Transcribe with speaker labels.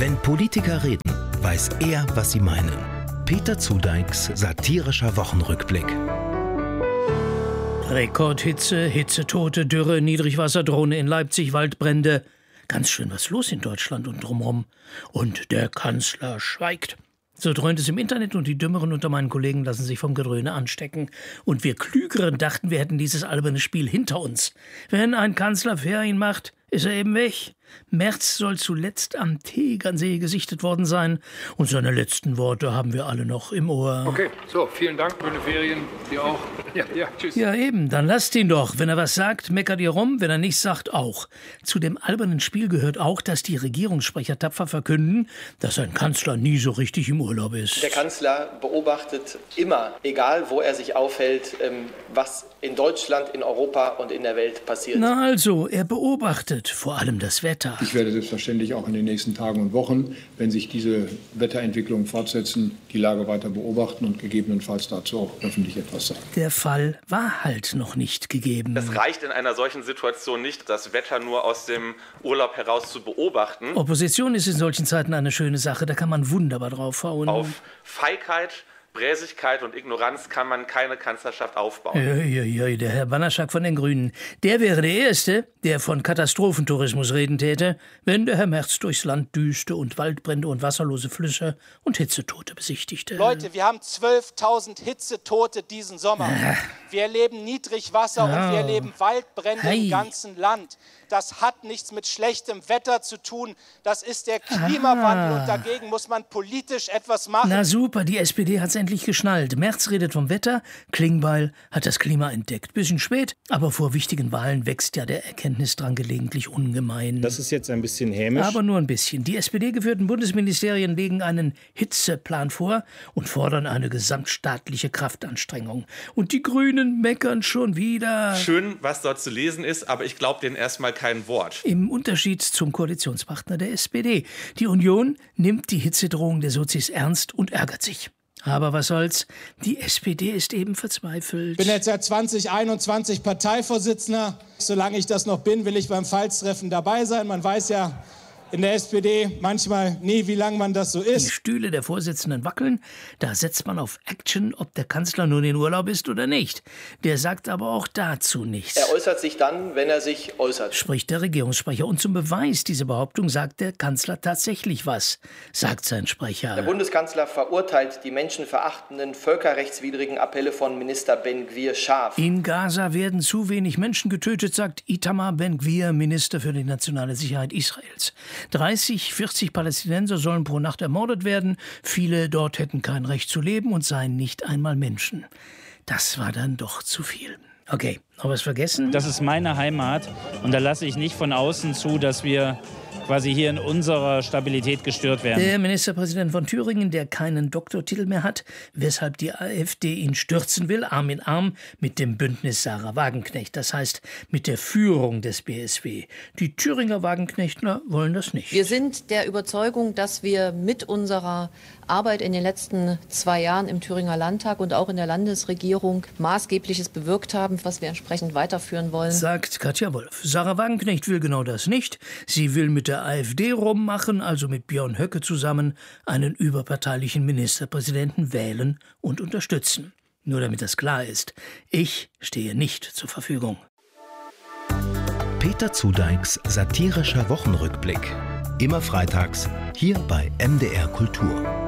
Speaker 1: Wenn Politiker reden, weiß er, was sie meinen. Peter Zudeiks satirischer Wochenrückblick.
Speaker 2: Rekordhitze, Hitzetote, Dürre, Niedrigwasserdrohne in Leipzig, Waldbrände. Ganz schön was los in Deutschland und drumherum. Und der Kanzler schweigt. So dröhnt es im Internet und die Dümmeren unter meinen Kollegen lassen sich vom Gedröhne anstecken. Und wir Klügeren dachten, wir hätten dieses alberne Spiel hinter uns. Wenn ein Kanzler Ferien macht, ist er eben weg. Merz soll zuletzt am Tegernsee gesichtet worden sein. Und seine letzten Worte haben wir alle noch im Ohr.
Speaker 3: Okay, so, vielen Dank, schöne Ferien, dir auch. Ja, tschüss.
Speaker 2: Ja eben, dann lasst ihn doch. Wenn er was sagt, meckert ihr rum, wenn er nichts sagt, auch. Zu dem albernen Spiel gehört auch, dass die Regierungssprecher tapfer verkünden, dass ein Kanzler nie so richtig im Urlaub ist.
Speaker 4: Der Kanzler beobachtet immer, egal wo er sich aufhält, was in Deutschland, in Europa und in der Welt passiert.
Speaker 2: Na also, er beobachtet vor allem das Wetter.
Speaker 5: Ich werde selbstverständlich auch in den nächsten Tagen und Wochen, wenn sich diese Wetterentwicklungen fortsetzen, die Lage weiter beobachten und gegebenenfalls dazu auch öffentlich etwas sagen.
Speaker 2: Der Fall war halt noch nicht gegeben.
Speaker 6: Es reicht in einer solchen Situation nicht, das Wetter nur aus dem Urlaub heraus zu beobachten.
Speaker 2: Opposition ist in solchen Zeiten eine schöne Sache, da kann man wunderbar draufhauen.
Speaker 6: Auf Feigheit, Bräsigkeit und Ignoranz kann man keine Kanzlerschaft aufbauen.
Speaker 2: Der Herr Banaszak von den Grünen, der wäre der Erste, der von Katastrophentourismus reden täte, wenn der Herr Merz durchs Land düste und Waldbrände und wasserlose Flüsse und Hitzetote besichtigte.
Speaker 7: Leute, wir haben 12.000 Hitzetote diesen Sommer. Wir erleben Niedrigwasser und wir erleben Waldbrände im ganzen Land. Das hat nichts mit schlechtem Wetter zu tun. Das ist der Klimawandel und dagegen muss man politisch etwas machen.
Speaker 2: Na super, die SPD hat's endlich geschnallt. Merz redet vom Wetter, Klingbeil hat das Klima entdeckt. Bisschen spät, aber vor wichtigen Wahlen wächst ja der Erkenntnisdrang gelegentlich ungemein.
Speaker 8: Das ist jetzt ein bisschen hämisch.
Speaker 2: Aber nur ein bisschen. Die SPD-geführten Bundesministerien legen einen Hitzeplan vor und fordern eine gesamtstaatliche Kraftanstrengung. Und die Grünen meckern schon wieder.
Speaker 6: Schön, was dort zu lesen ist, aber ich glaube denen erstmal kein Wort.
Speaker 2: Im Unterschied zum Koalitionspartner der SPD. Die Union nimmt die Hitzedrohung der Sozis ernst und ärgert sich. Aber was soll's, die SPD ist eben verzweifelt.
Speaker 7: Ich bin jetzt seit 2021 Parteivorsitzender. Solange ich das noch bin, will ich beim Pfalztreffen dabei sein. Man weiß ja in der SPD manchmal nie, wie lange man das so ist.
Speaker 2: Die Stühle der Vorsitzenden wackeln, da setzt man auf Action, ob der Kanzler nun in Urlaub ist oder nicht. Der sagt aber auch dazu nichts.
Speaker 4: Er äußert sich dann, wenn er sich äußert,
Speaker 2: spricht der Regierungssprecher. Und zum Beweis dieser Behauptung sagt der Kanzler tatsächlich was, sagt sein Sprecher.
Speaker 4: Der Bundeskanzler verurteilt die menschenverachtenden, völkerrechtswidrigen Appelle von Minister Ben-Gvir scharf.
Speaker 2: In Gaza werden zu wenig Menschen getötet, sagt Itamar Ben-Gvir, Minister für die nationale Sicherheit Israels. 30, 40 Palästinenser sollen pro Nacht ermordet werden. Viele dort hätten kein Recht zu leben und seien nicht einmal Menschen. Das war dann doch zu viel. Okay, noch was vergessen?
Speaker 8: Das ist meine Heimat und da lasse ich nicht von außen zu, dass wir quasi hier in unserer Stabilität gestört werden.
Speaker 2: Der Ministerpräsident von Thüringen, der keinen Doktortitel mehr hat, weshalb die AfD ihn stürzen will, Arm in Arm mit dem Bündnis Sarah Wagenknecht, das heißt mit der Führung des BSW. Die Thüringer Wagenknechtler wollen das nicht.
Speaker 9: Wir sind der Überzeugung, dass wir mit unserer Arbeit in den letzten 2 Jahren im Thüringer Landtag und auch in der Landesregierung Maßgebliches bewirkt haben, was wir entsprechend weiterführen wollen.
Speaker 2: Sagt Katja Wolf. Sarah Wagenknecht will genau das nicht. Sie will mit der AfD rummachen, also mit Björn Höcke zusammen, einen überparteilichen Ministerpräsidenten wählen und unterstützen. Nur damit das klar ist, ich stehe nicht zur Verfügung.
Speaker 1: Peter Zudeiks satirischer Wochenrückblick. Immer freitags hier bei MDR Kultur.